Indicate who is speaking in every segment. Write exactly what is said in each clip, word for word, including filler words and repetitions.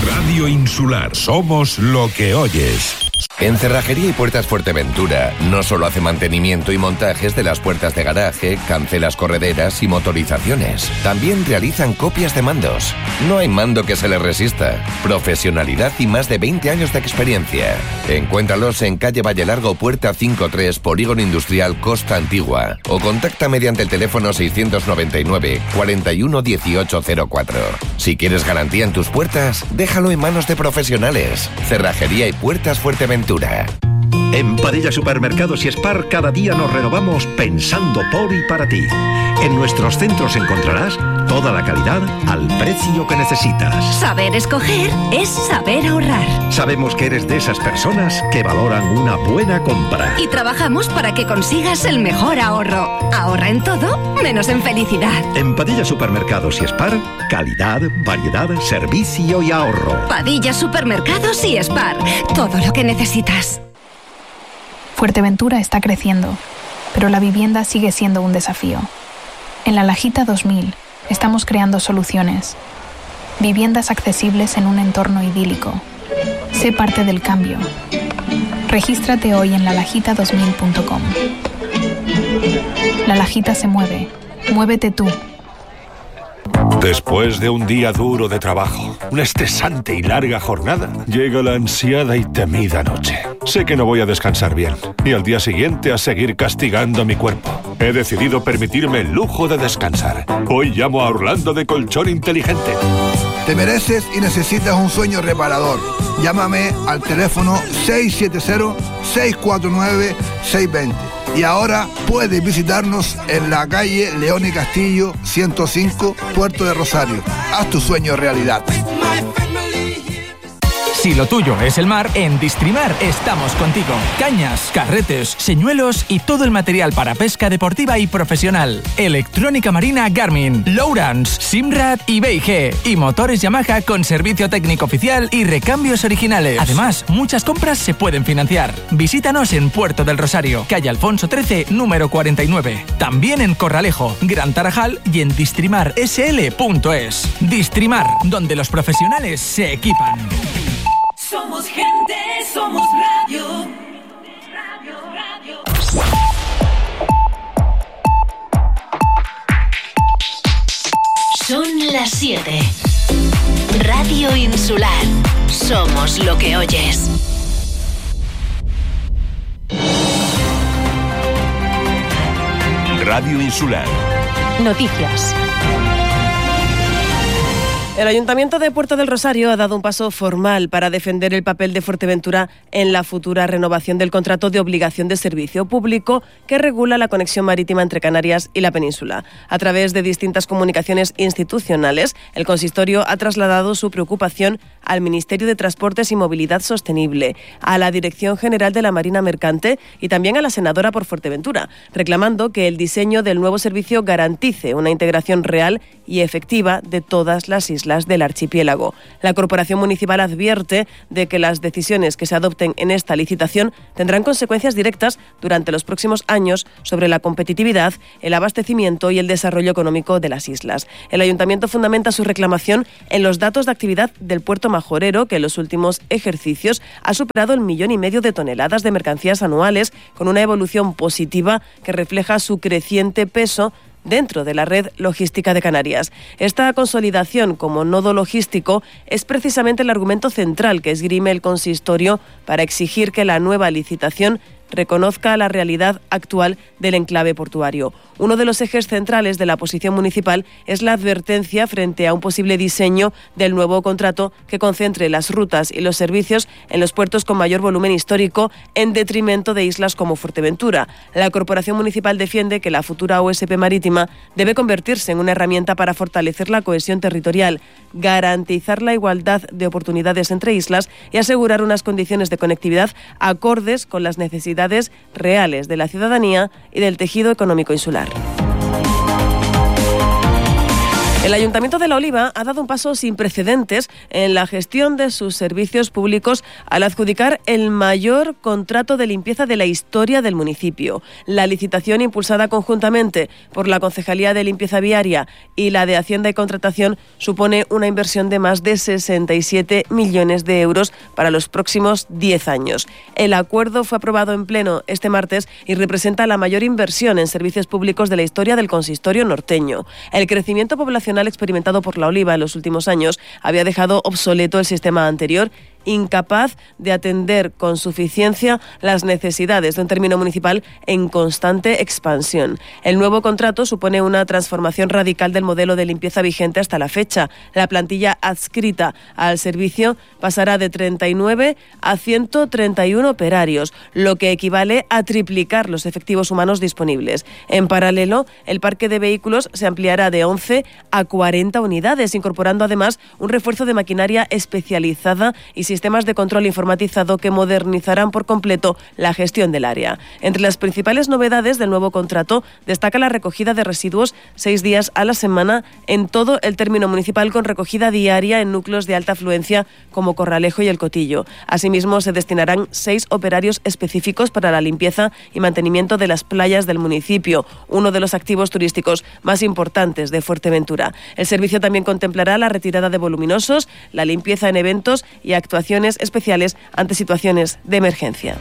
Speaker 1: Radio Insular. Somos lo que oyes.
Speaker 2: En Cerrajería y Puertas Fuerteventura no solo hace mantenimiento y montajes de las puertas de garaje, cancelas correderas y motorizaciones. También realizan copias de mandos. No hay mando que se les resista. Profesionalidad y más de veinte años de experiencia. Encuéntralos en calle Valle Largo, puerta cinco tres, Polígono Industrial Costa Antigua. O contacta mediante el teléfono seiscientos noventa y nueve, cuarenta y uno, dieciocho cero cuatro. Si quieres garantía en tus puertas, déjalo en manos de profesionales. Cerrajería y Puertas Fuerteventura.
Speaker 3: En Padilla Supermercados y Spar cada día nos renovamos pensando por y para ti. En nuestros centros encontrarás toda la calidad al precio que necesitas.
Speaker 4: Saber escoger es saber ahorrar.
Speaker 3: Sabemos que eres de esas personas que valoran una buena compra.
Speaker 4: Y trabajamos para que consigas el mejor ahorro. Ahorra en todo, menos en felicidad.
Speaker 3: En Padilla Supermercados y Spar, calidad, variedad, servicio y ahorro.
Speaker 4: Padilla Supermercados y Spar. Todo lo que necesitas.
Speaker 5: Fuerteventura está creciendo, pero la vivienda sigue siendo un desafío. En La Lajita dos mil estamos creando soluciones. Viviendas accesibles en un entorno idílico. Sé parte del cambio. Regístrate hoy en la lajita dos mil punto com. La Lajita se mueve. Muévete tú.
Speaker 6: Después de un día duro de trabajo, una estresante y larga jornada, llega la ansiada y temida noche. Sé que no voy a descansar bien y al día siguiente a seguir castigando mi cuerpo. He decidido permitirme el lujo de descansar. Hoy llamo a Orlando de Colchón Inteligente.
Speaker 7: Te mereces y necesitas un sueño reparador. Llámame al teléfono seis siete cero, seis cuatro nueve, seis dos cero. Y ahora puedes visitarnos en la calle León y Castillo ciento cinco, Puerto de Rosario. Haz tu sueño realidad.
Speaker 8: Si lo tuyo es el mar, en Distrimar estamos contigo. Cañas, carretes, señuelos y todo el material para pesca deportiva y profesional. Electrónica marina Garmin, Lowrance, Simrad y B y G. Y motores Yamaha con servicio técnico oficial y recambios originales. Además, muchas compras se pueden financiar. Visítanos en Puerto del Rosario, calle Alfonso trece, número cuarenta y nueve. También en Corralejo, Gran Tarajal y en distrimar s l punto es. Distrimar, donde los profesionales se equipan.
Speaker 9: Somos gente, somos radio. Radio, radio.
Speaker 10: Son las siete. Radio Insular. Somos lo que oyes.
Speaker 1: Radio Insular.
Speaker 11: Noticias. El Ayuntamiento de Puerto del Rosario ha dado un paso formal para defender el papel de Fuerteventura en la futura renovación del contrato de obligación de servicio público que regula la conexión marítima entre Canarias y la península. A través de distintas comunicaciones institucionales, el consistorio ha trasladado su preocupación al Ministerio de Transportes y Movilidad Sostenible, a la Dirección General de la Marina Mercante y también a la senadora por Fuerteventura, reclamando que el diseño del nuevo servicio garantice una integración real y efectiva de todas las islas del archipiélago. La Corporación Municipal advierte de que las decisiones que se adopten en esta licitación tendrán consecuencias directas durante los próximos años sobre la competitividad, el abastecimiento y el desarrollo económico de las islas. El Ayuntamiento fundamenta su reclamación en los datos de actividad del puerto majorero, que en los últimos ejercicios ha superado el millón y medio de toneladas de mercancías anuales, con una evolución positiva que refleja su creciente peso dentro de la red logística de Canarias. Esta consolidación como nodo logístico es precisamente el argumento central que esgrime el consistorio para exigir que la nueva licitación reconozca la realidad actual del enclave portuario. Uno de los ejes centrales de la posición municipal es la advertencia frente a un posible diseño del nuevo contrato que concentre las rutas y los servicios en los puertos con mayor volumen histórico en detrimento de islas como Fuerteventura. La Corporación Municipal defiende que la futura O S P marítima debe convertirse en una herramienta para fortalecer la cohesión territorial, garantizar la igualdad de oportunidades entre islas y asegurar unas condiciones de conectividad acordes con las necesidades reales de la ciudadanía y del tejido económico insular. El Ayuntamiento de La Oliva ha dado un paso sin precedentes en la gestión de sus servicios públicos al adjudicar el mayor contrato de limpieza de la historia del municipio. La licitación, impulsada conjuntamente por la Concejalía de Limpieza Viaria y la de Hacienda y Contratación, supone una inversión de más de sesenta y siete millones de euros para los próximos diez años. El acuerdo fue aprobado en pleno este martes y representa la mayor inversión en servicios públicos de la historia del consistorio norteño. El crecimiento poblacional experimentado por La Oliva en los últimos años había dejado obsoleto el sistema anterior, incapaz de atender con suficiencia las necesidades de un término municipal en constante expansión. El nuevo contrato supone una transformación radical del modelo de limpieza vigente hasta la fecha. La plantilla adscrita al servicio pasará de treinta y nueve a ciento treinta y uno operarios, lo que equivale a triplicar los efectivos humanos disponibles. En paralelo, el parque de vehículos se ampliará de once a cuarenta unidades, incorporando además un refuerzo de maquinaria especializada y sistemas de control informatizado que modernizarán por completo la gestión del área. Entre las principales novedades del nuevo contrato destaca la recogida de residuos seis días a la semana en todo el término municipal, con recogida diaria en núcleos de alta afluencia como Corralejo y El Cotillo. Asimismo, se destinarán seis operarios específicos para la limpieza y mantenimiento de las playas del municipio, uno de los activos turísticos más importantes de Fuerteventura. El servicio también contemplará la retirada de voluminosos, la limpieza en eventos y actuaciones especiales ante situaciones de emergencia.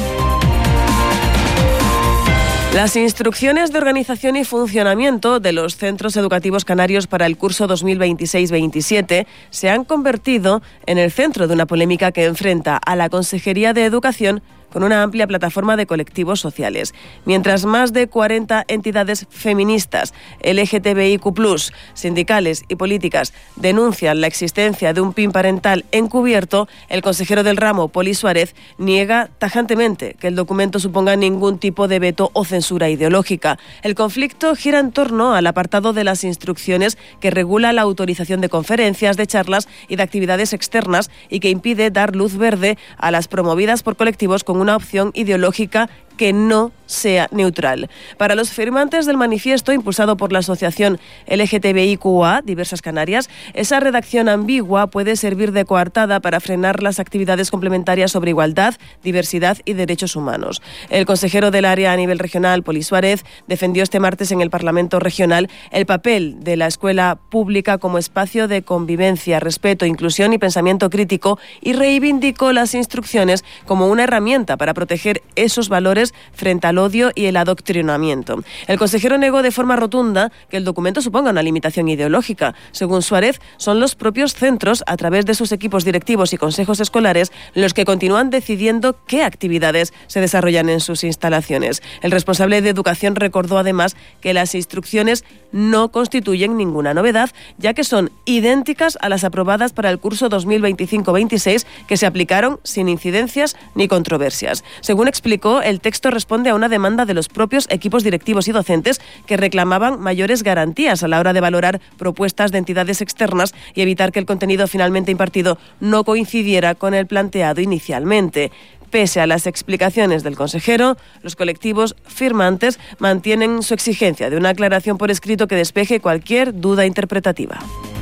Speaker 11: Las instrucciones de organización y funcionamiento de los centros educativos canarios para el curso dos mil veintiséis veintisiete se han convertido en el centro de una polémica que enfrenta a la Consejería de Educación con una amplia plataforma de colectivos sociales. Mientras más de cuarenta entidades feministas, L G T B I Q plus, sindicales y políticas denuncian la existencia de un P I N parental encubierto, el consejero del ramo, Poli Suárez, niega tajantemente que el documento suponga ningún tipo de veto o censura ideológica. El conflicto gira en torno al apartado de las instrucciones que regula la autorización de conferencias, de charlas y de actividades externas y que impide dar luz verde a las promovidas por colectivos con una opción ideológica que no sea neutral. Para los firmantes del manifiesto impulsado por la asociación L G T B I Q A, Diversas Canarias, esa redacción ambigua puede servir de coartada para frenar las actividades complementarias sobre igualdad, diversidad y derechos humanos. El consejero del área a nivel regional, Poli Suárez, defendió este martes en el Parlamento Regional el papel de la escuela pública como espacio de convivencia, respeto, inclusión y pensamiento crítico, y reivindicó las instrucciones como una herramienta para proteger esos valores frente al odio y el adoctrinamiento. El consejero negó de forma rotunda que el documento suponga una limitación ideológica. Según Suárez, son los propios centros, a través de sus equipos directivos y consejos escolares, los que continúan decidiendo qué actividades se desarrollan en sus instalaciones. El responsable de educación recordó además que las instrucciones no constituyen ninguna novedad, ya que son idénticas a las aprobadas para el curso dos mil veinticinco veintiséis, que se aplicaron sin incidencias ni controversias. Según explicó, el texto Esto responde a una demanda de los propios equipos directivos y docentes que reclamaban mayores garantías a la hora de valorar propuestas de entidades externas y evitar que el contenido finalmente impartido no coincidiera con el planteado inicialmente. Pese a las explicaciones del consejero, los colectivos firmantes mantienen su exigencia de una aclaración por escrito que despeje cualquier duda interpretativa.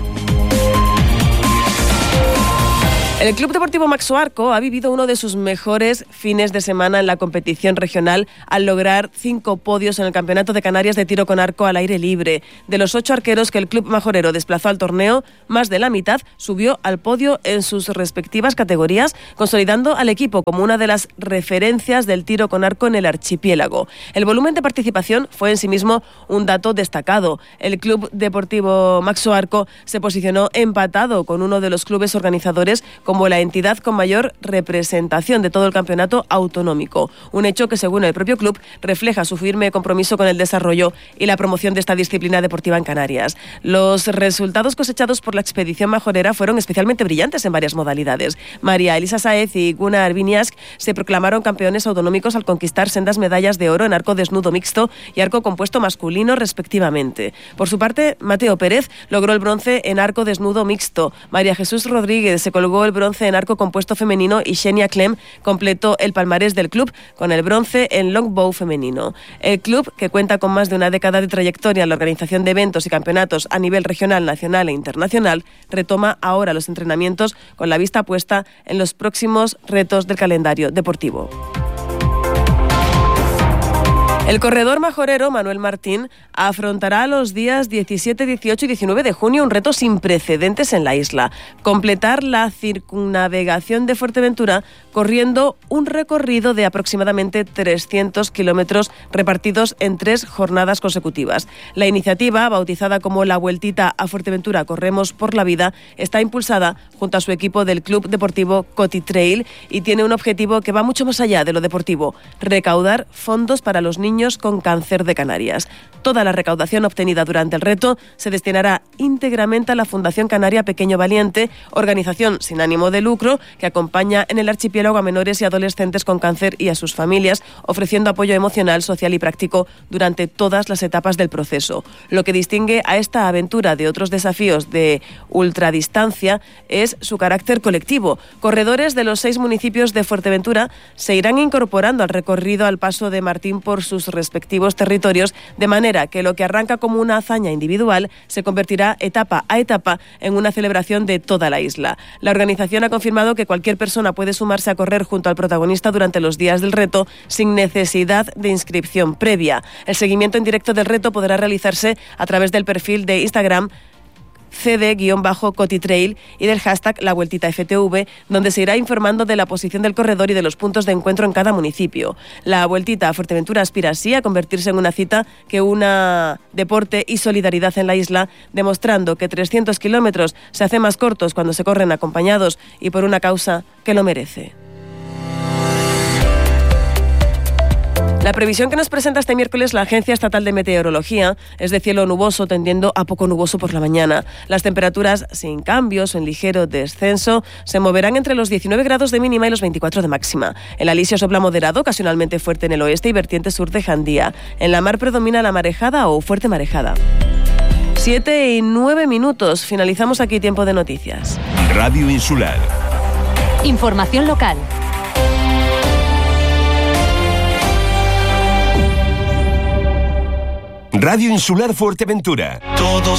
Speaker 11: El Club Deportivo Maxo Arco ha vivido uno de sus mejores fines de semana en la competición regional al lograr cinco podios en el Campeonato de Canarias de tiro con arco al aire libre. De los ocho arqueros que el club majorero desplazó al torneo, más de la mitad subió al podio en sus respectivas categorías, consolidando al equipo como una de las referencias del tiro con arco en el archipiélago. El volumen de participación fue en sí mismo un dato destacado. El Club Deportivo Maxo Arco se posicionó empatado con uno de los clubes organizadores como la entidad con mayor representación de todo el campeonato autonómico. Un hecho que, según el propio club, refleja su firme compromiso con el desarrollo y la promoción de esta disciplina deportiva en Canarias. Los resultados cosechados por la expedición majorera fueron especialmente brillantes en varias modalidades. María Elisa Sáez y Gunnar Viniask se proclamaron campeones autonómicos al conquistar sendas medallas de oro en arco desnudo mixto y arco compuesto masculino, respectivamente. Por su parte, Mateo Pérez logró el bronce en arco desnudo mixto. María Jesús Rodríguez se colgó el bronce en arco compuesto femenino y Xenia Clem completó el palmarés del club con el bronce en longbow femenino. El club, que cuenta con más de una década de trayectoria en la organización de eventos y campeonatos a nivel regional, nacional e internacional, retoma ahora los entrenamientos con la vista puesta en los próximos retos del calendario deportivo. El corredor majorero Manuel Martín afrontará los días diecisiete, dieciocho y diecinueve de junio un reto sin precedentes en la isla: completar la circunnavegación de Fuerteventura corriendo un recorrido de aproximadamente trescientos kilómetros repartidos en tres jornadas consecutivas. La iniciativa, bautizada como la Vueltita a Fuerteventura Corremos por la Vida, está impulsada junto a su equipo del Club Deportivo Cotitrail y tiene un objetivo que va mucho más allá de lo deportivo: recaudar fondos para los niños con cáncer de Canarias. Toda la recaudación obtenida durante el reto se destinará íntegramente a la Fundación Canaria Pequeño Valiente, organización sin ánimo de lucro que acompaña en el archipiélago a menores y adolescentes con cáncer y a sus familias, ofreciendo apoyo emocional, social y práctico durante todas las etapas del proceso. Lo que distingue a esta aventura de otros desafíos de ultradistancia es su carácter colectivo. Corredores de los seis municipios de Fuerteventura se irán incorporando al recorrido al paso de Martín por sus respectivos territorios, de manera que lo que arranca como una hazaña individual se convertirá etapa a etapa en una celebración de toda la isla. La organización ha confirmado que cualquier persona puede sumarse a correr junto al protagonista durante los días del reto sin necesidad de inscripción previa. El seguimiento en directo del reto podrá realizarse a través del perfil de Instagram C D-Cotitrail y del hashtag La Vueltita F T V, donde se irá informando de la posición del corredor y de los puntos de encuentro en cada municipio. La Vueltita a Fuerteventura aspira así a convertirse en una cita que una deporte y solidaridad en la isla, demostrando que trescientos kilómetros se hacen más cortos cuando se corren acompañados y por una causa que lo merece. La previsión que nos presenta este miércoles la Agencia Estatal de Meteorología es de cielo nuboso tendiendo a poco nuboso por la mañana. Las temperaturas sin cambios o en ligero descenso se moverán entre los diecinueve grados de mínima y los veinticuatro de máxima. El alisio sopla moderado, ocasionalmente fuerte en el oeste y vertiente sur de Jandía. En la mar predomina la marejada o fuerte marejada. Siete y nueve minutos. Finalizamos aquí tiempo de noticias.
Speaker 1: Radio Insular.
Speaker 10: Información local.
Speaker 1: Radio Insular Fuerteventura.
Speaker 12: Todos